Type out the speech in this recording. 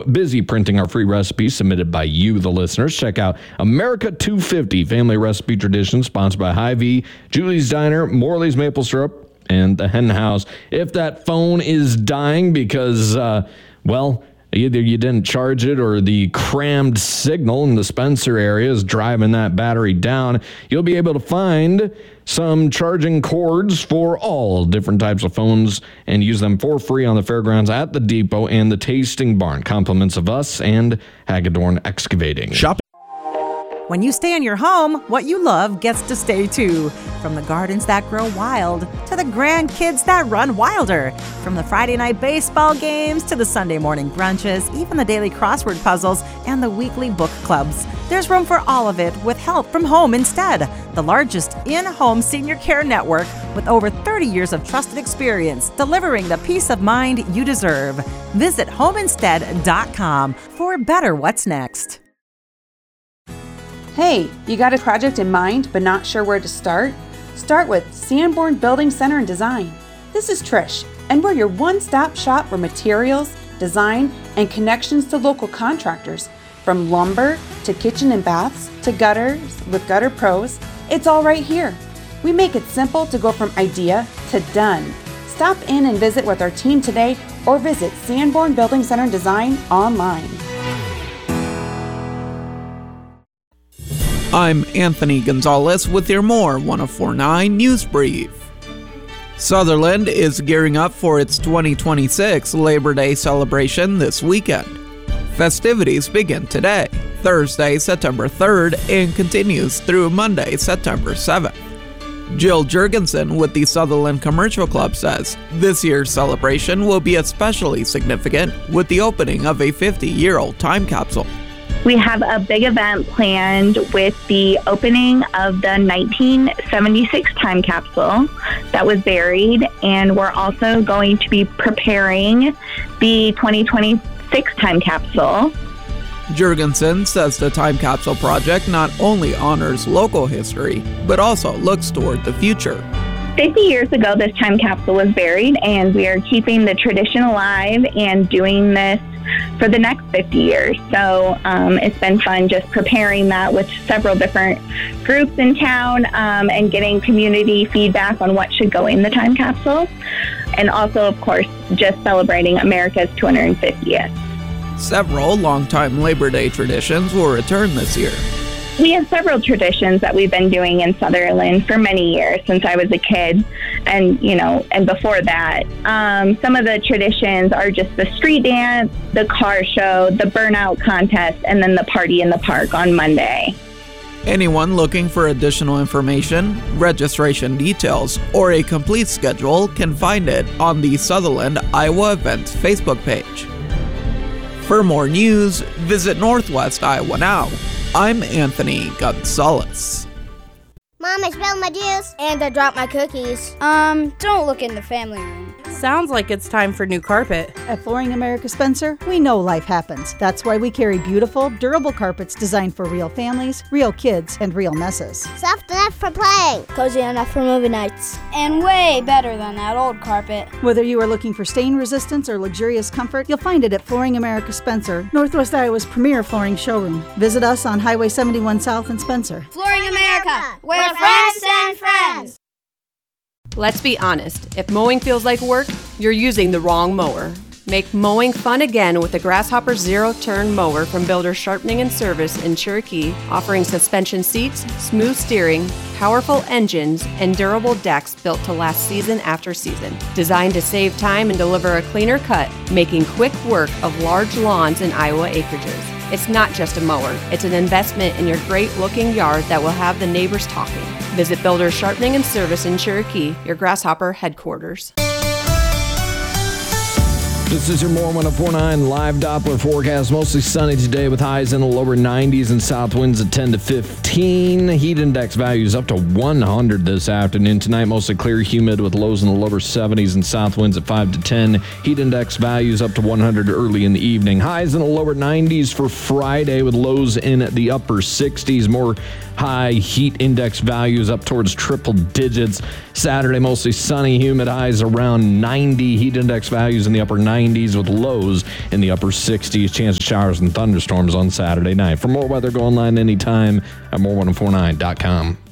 busy printing our free recipes submitted by you, the listeners. Check out America 250 Family Recipe Tradition, sponsored by Hy-Vee, Julie's Diner, Morley's Maple Syrup, and the Hen House. If that phone is dying because, either you didn't charge it or the crammed signal in the Spencer area is driving that battery down, you'll be able to find some charging cords for all different types of phones and use them for free on the fairgrounds at the depot and the Tasting Barn. Compliments of us and Hagedorn Excavating. Shop. When you stay in your home, what you love gets to stay too. From the gardens that grow wild to the grandkids that run wilder. From the Friday night baseball games to the Sunday morning brunches, even the daily crossword puzzles and the weekly book clubs. There's room for all of it with help from Home Instead, the largest in-home senior care network with over 30 years of trusted experience delivering the peace of mind you deserve. Visit homeinstead.com for better what's next. Hey, you got a project in mind but not sure where to start? Start with Sanborn Building Center and Design. This is Trish, and we're your one-stop shop for materials, design, and connections to local contractors. From lumber to kitchen and baths to gutters with Gutter Pros, it's all right here. We make it simple to go from idea to done. Stop in and visit with our team today or visit Sanborn Building Center and Design online. I'm Anthony Gonzalez with your more 1049 News Brief. Sutherland is gearing up for its 2026 Labor Day celebration this weekend. Festivities begin today, Thursday, September 3rd, and continues through Monday, September 7th. Jill Jurgensen with the Sutherland Commercial Club says this year's celebration will be especially significant with the opening of a 50-year-old time capsule. We have a big event planned with the opening of the 1976 time capsule that was buried, and we're also going to be preparing the 2026 time capsule. Jurgensen says the time capsule project not only honors local history, but also looks toward the future. 50 years ago, this time capsule was buried, and we are keeping the tradition alive and doing this for the next 50 years. So it's been fun just preparing that with several different groups in town and getting community feedback on what should go in the time capsule. And also, of course, just celebrating America's 250th. Several longtime Labor Day traditions will return this year. We have several traditions that we've been doing in Sutherland for many years, since I was a kid, and before that. Some of the traditions are just the street dance, the car show, the burnout contest, and then the party in the park on Monday. Anyone looking for additional information, registration details, or a complete schedule can find it on the Sutherland Iowa Events Facebook page. For more news, visit Northwest Iowa Now. I'm Anthony Gonzalez. Mom, I spilled my juice. And I dropped my cookies. Don't look in the family room. Sounds like it's time for new carpet. At Flooring America Spencer, we know life happens. That's why we carry beautiful, durable carpets designed for real families, real kids, and real messes. Soft enough for playing. Cozy enough for movie nights. And way better than that old carpet. Whether you are looking for stain resistance or luxurious comfort, you'll find it at Flooring America Spencer, Northwest Iowa's premier flooring showroom. Visit us on Highway 71 South in Spencer. Flooring America, where friends send friends. Let's be honest, if mowing feels like work, you're using the wrong mower. Make mowing fun again with the Grasshopper Zero-Turn Mower from Builders Sharpening and Service in Cherokee, offering suspension seats, smooth steering, powerful engines, and durable decks built to last season after season. Designed to save time and deliver a cleaner cut, making quick work of large lawns and Iowa acreages. It's not just a mower, it's an investment in your great-looking yard that will have the neighbors talking. Visit Builders Sharpening and Service in Cherokee, your Grasshopper headquarters. This is your More 1049 live Doppler forecast. Mostly sunny today with highs in the lower 90s and south winds at 10 to 15. Heat index values up to 100 this afternoon. Tonight, mostly clear, humid with lows in the lower 70s and south winds at 5 to 10. Heat index values up to 100 early in the evening. Highs in the lower 90s for Friday with lows in the upper 60s. More high heat index values up towards triple digits. Saturday, mostly sunny, humid, highs around 90. Heat index values in the upper 90s. 90s with lows in the upper 60s. Chance of showers and thunderstorms on Saturday night. For more weather, go online anytime at more1049.com.